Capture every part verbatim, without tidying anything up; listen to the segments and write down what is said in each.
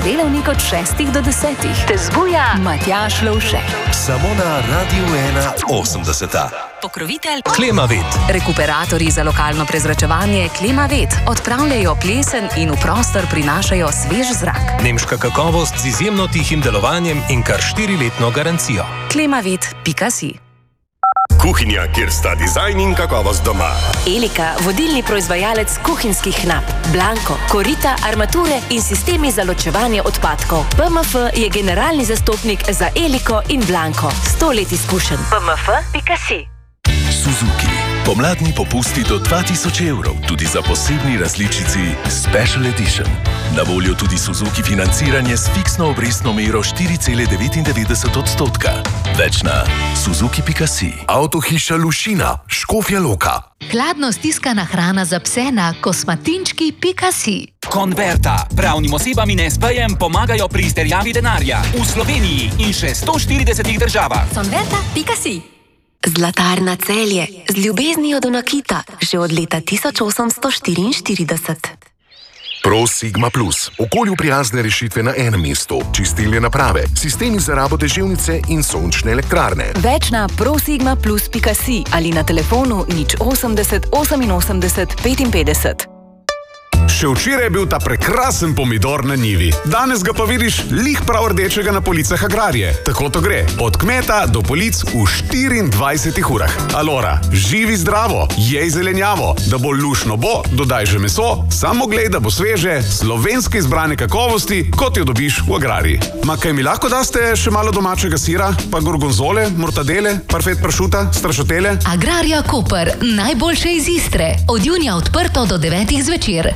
delavnik od šestih do desetih. Te zbuja Matjaž Lovšek. Samo na Radiu ena osemdeseta. Pokrovitelj Klimavet. Rekuperatorji za lokalno prezračevanje Klimavet odpravljajo plesen in v prostor prinašajo svež zrak. Nemška kakovost z izjemno tihim delovanjem in kar štiriletno garancijo. klimavet pika si. Kuhinja, kjer sta dizajn in kakovost doma. Elika, vodilni proizvajalec kuhinjskih knap. Blanko, korita, armature in sistemi za ločevanje odpadkov. P M F je generalni zastopnik za Eliko in Blanko. Sto let izkušenj. P M F pika si. Suzuki. Pomladni popusti do dva tisoč evrov, tudi za posebni različici Special Edition. Na voljo tudi Suzuki financiranje s fiksno obrestno mero štiri cela devetindevetdeset odstotka. Več na suzuki pika si. Avtohiša Lušina, Škofja Loka. Hladno stiskana hrana za pse na kosmatinčki pika si. Konverta. Pravnim osebam in es pejem pomagajo pri izterjavi denarja. V Sloveniji in še sto štiridesetih državah. Konverta pika si. Zlatarna Celje, z ljubeznijo do nakita, že od leta tisoč osemsto štiriinštirideset. Pro Sigma Plus. Okolju prijazne rešitve na enem mestu. Čistilne naprave, sistemi za rabo deževnice in sončne elektrarne. Več na prosigma plus pika si ali na telefonu nič osemdeset oseminosemdeset petinpetdeset. Še včeraj je bil ta prekrasen pomidor na njivi. Danes ga pa vidiš lih prav rdečega na policah Agrarije. Tako to gre. Od kmeta do polic v štiriindvajsetih urah. Alora, živi zdravo, jej zelenjavo. Da bo lušno bo, dodaj že meso, samo glej, da bo sveže, slovenske izbrane kakovosti, kot jo dobiš v Agrariji. Ma kaj mi lahko daste še malo domačega sira, pa gorgonzole, mortadele, parfet pršuta, strašotele? Agrarija Koper, najboljše iz Istre. Od junija odprto do devetih zvečer.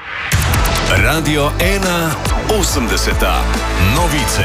Radio ena osemdeseta. Novice.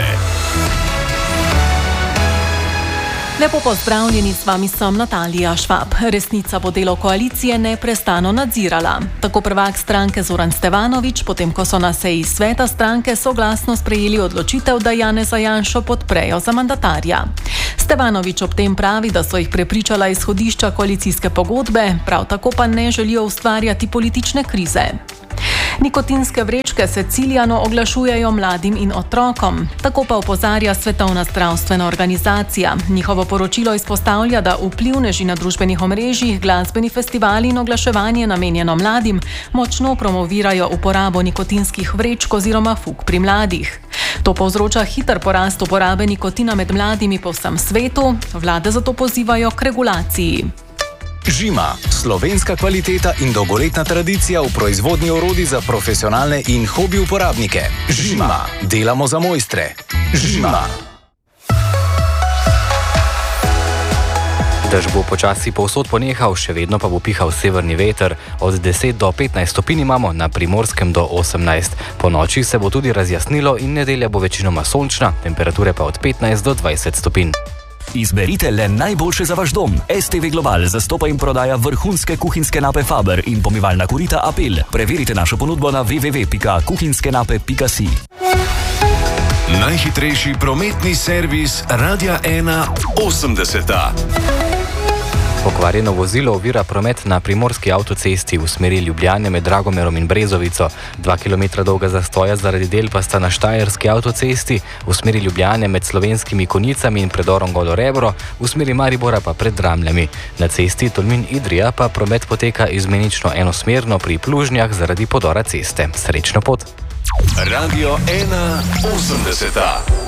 Lepo pozdravljeni, s vami sem Natalija Švab. Resnica bo delo koalicije neprestano nadzirala. Tako prvak stranke Zoran Stevanović, potem ko so na seji sveta stranke soglasno sprejeli odločitev, da Janeza Janšo podprejo za mandatarja. Stevanović ob tem pravi, da so jih prepričala izhodišča koalicijske pogodbe, prav tako pa ne želijo ustvarjati politične krize. Nikotinske vrečke se ciljano oglašujejo mladim in otrokom. Tako pa opozarja Svetovna zdravstvena organizacija. Njihovo poročilo izpostavlja, da vplivneži na družbenih omrežjih, glasbeni festivali in oglaševanje namenjeno mladim močno promovirajo uporabo nikotinskih vrečk oziroma fug pri mladih. To povzroča hiter porast uporabe nikotina med mladimi po vsem svetu. Vlade zato pozivajo k regulaciji. Žima. Slovenska kvaliteta in dolgoletna tradicija v proizvodnji orodij za profesionalne in hobi uporabnike. Žima. Delamo za mojstre. Žima. Dež bo počasi povsod ponehal, še vedno pa bo pihal severni veter. Od deset do petnajst stopinj imamo, na Primorskem do osemnajst. Po noči se bo tudi razjasnilo in nedelja bo večinoma sončna, temperature pa od petnajst do dvajset stopinj. Izberite le najboljše za vaš dom. S T V Global zastopa in prodaja vrhunske kuhinjske nape Faber in pomivalna korita Apel. Preverite našo ponudbo na w w w pika kuhinjske nape pika si. Najhitrejši prometni servis Radia ena osemdeseta. Pokvarjeno vozilo ovira promet na primorski avtocesti v smeri Ljubljane med Dragomerom in Brezovico. Dva kilometra dolga zastoja zaradi del pa sta na štajerski avtocesti v smeri Ljubljane med Slovenskimi Konjicami in predorom Golo Rebro, v smeri Maribora pa pred Dramljami. Na cesti Tolmin-Idrija pa promet poteka izmenično enosmerno pri Plužnjah zaradi podora ceste. Srečno pot! Radio ena osemdeseta.